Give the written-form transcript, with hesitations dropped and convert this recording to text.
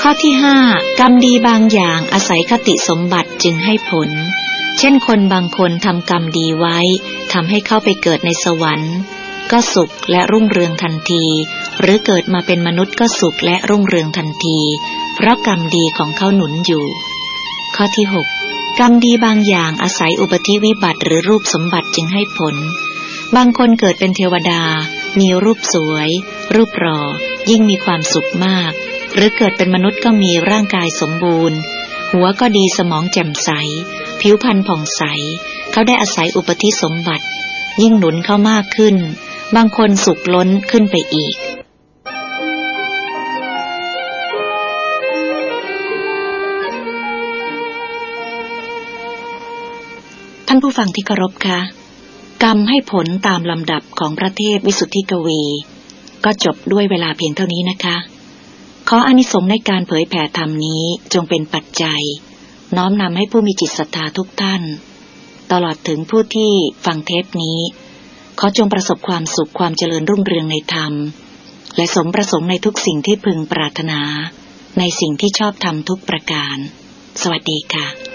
ข้อที่5กรรมดีบางอย่างอาศัยคติสมบัติจึงให้ผลเช่นคนบางคนทำกรรมดีไว้ทำให้เข้าไปเกิดในสวรรค์ก็สุขและรุ่งเรืองทันทีหรือเกิดมาเป็นมนุษย์ก็สุขและรุ่งเรืองทันทีเพราะกรรมดีของเขาหนุนอยู่ข้อที่6กรรมดีบางอย่างอาศัยอุบัติวิบัติหรือรูปสมบัติจึงให้ผลบางคนเกิดเป็นเทวดามีรูปสวยรูปหล่อยิ่งมีความสุขมากหรือเกิดเป็นมนุษย์ก็มีร่างกายสมบูรณ์หัวก็ดีสมองแจ่มใสผิวพรรณผ่องใสเขาได้อาศัยอุปธิสมบัติยิ่งหนุนเขามากขึ้นบางคนสุขล้นขึ้นไปอีกท่านผู้ฟังที่เคารพคะกรรมให้ผลตามลำดับของพระเทพวิสุทธิกวีก็จบด้วยเวลาเพียงเท่านี้นะคะขออานิสงส์ในการเผยแผ่ธรรมนี้จงเป็นปัจจัยน้อมนำให้ผู้มีจิตศรัทธาทุกท่านตลอดถึงผู้ที่ฟังเทปนี้ขอจงประสบความสุขความเจริญรุ่งเรืองในธรรมและสมประสงค์ในทุกสิ่งที่พึงปรารถนาในสิ่งที่ชอบทำทุกประการสวัสดีค่ะ